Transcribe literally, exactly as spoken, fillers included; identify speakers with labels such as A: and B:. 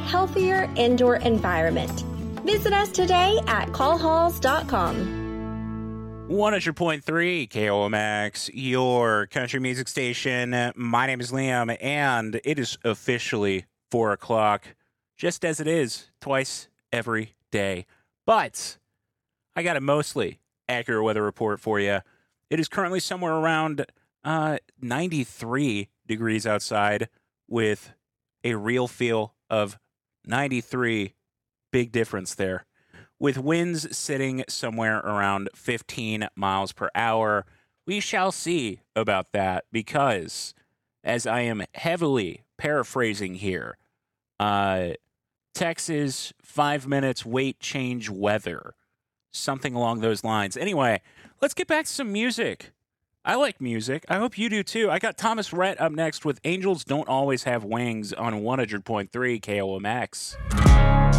A: healthier indoor environment. Visit us today at call halls dot com.
B: one hundred point three K O M X, your country music station. My name is Liam, and it is officially four o'clock, just as it is twice every day. But I got a mostly accurate weather report for you. It is currently somewhere around uh, ninety-three degrees outside with a real feel of ninety-three. Big difference there. With winds sitting somewhere around fifteen miles per hour. We shall see about that because, as I am heavily paraphrasing here, uh, Texas, five minutes wait change weather. Something along those lines. Anyway, let's get back to some music. I like music. I hope you do too. I got Thomas Rhett up next with Angels Don't Always Have Wings on one hundred point three K O M X.